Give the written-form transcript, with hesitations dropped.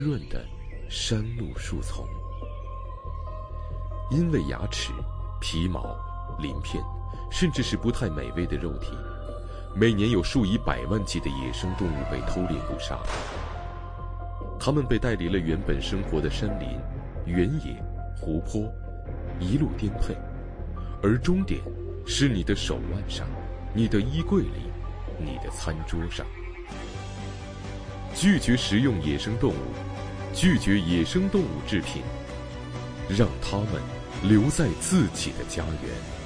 润的山路树丛。因为牙齿、皮毛、鳞片，甚至是不太美味的肉体，每年有数以百万计的野生动物被偷猎捕杀。它们被带离了原本生活的山林、原野、湖泊，一路颠沛，而终点是你的手腕上，你的衣柜里，你的餐桌上。拒绝食用野生动物，拒绝野生动物制品，让它们留在自己的家园。